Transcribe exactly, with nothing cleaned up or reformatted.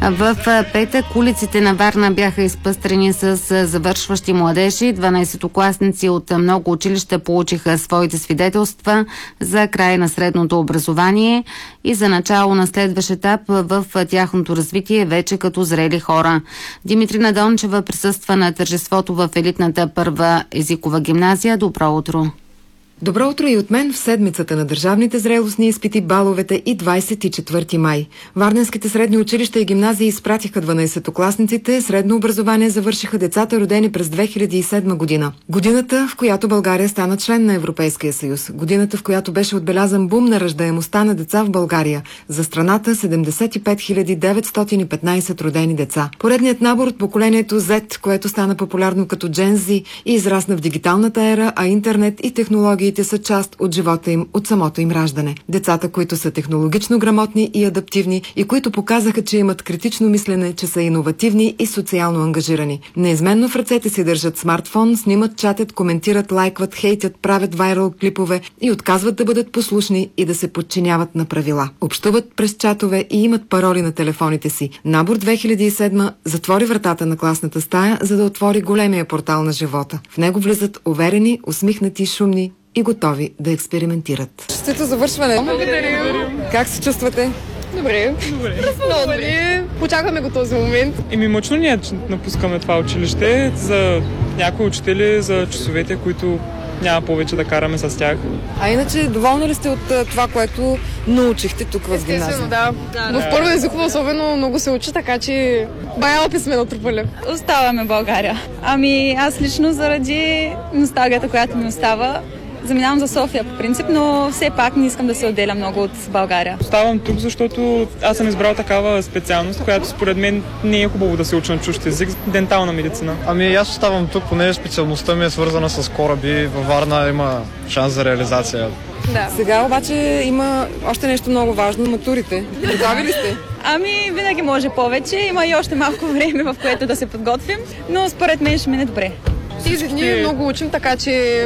В петък улиците на Варна бяха изпъстрени с завършващи младежи. дванайсетокласници от много училища получиха своите свидетелства за край на средното образование и за начало на следващ етап в тяхното развитие вече като зрели хора. Димитрина Дончева присъства на тържеството в елитната първа езикова гимназия. Добро утро! Добро утро и от мен в седмицата на държавните зрелостни изпити, баловете и двайсет и четвърти май. Варненските средни училища и гимназии изпратиха дванайсетокласниците, средно образование завършиха децата, родени през две хиляди и седма година. Годината, в която България стана член на Европейския съюз. Годината, в която беше отбелязан бум на раждаемостта на деца в България. За страната седемдесет и пет хиляди деветстотин и петнайсет родени деца. Поредният набор от поколението Z, което стана популярно като Gen Z и израсна в дигиталната ера, а интернет и технологии са част от живота им от самото им раждане. Децата, които са технологично грамотни и адаптивни и които показаха, че имат критично мислене, че са иновативни и социално ангажирани. Неизменно в ръцете си държат смартфон, снимат, чатят, коментират, лайкват, хейтят, правят вайрал клипове и отказват да бъдат послушни и да се подчиняват на правила. Общуват през чатове и имат пароли на телефоните си. Набор две хиляди и седма затвори вратата на класната стая, за да отвори големия портал на живота. В него влизат уверени, усмихнати, шумни и готови да експериментират. Честито завършване! Благодаря! Как се чувствате? Добре. Добре. Много добре. Очакваме го този момент. Еми, мъчно ни е, че напускаме това училище. За някои учители, за часовете, които няма повече да караме с тях. А иначе, доволни ли сте от това, което научихте тук в гимназия? Естествено, да. да Но в първо езиково особено много се учи, така че бая опит сме натрупали. Оставаме в България. Ами аз лично заради носталгията, която ми остава, заминавам за София по принцип, но все пак не искам да се отделя много от България. Оставам тук, защото аз съм избрал такава специалност, която според мен не е хубаво да се учи на чужд език, дентална медицина. Ами аз оставам тук, понеже специалността ми е свързана с кораби. Във Варна има шанс за реализация. Да. Сега обаче има още нещо много важно – матурите. Готови ли сте? Ами винаги може повече, има и още малко време, в което да се подготвим, но според мен ще мине добре. Тези дни много учим, така че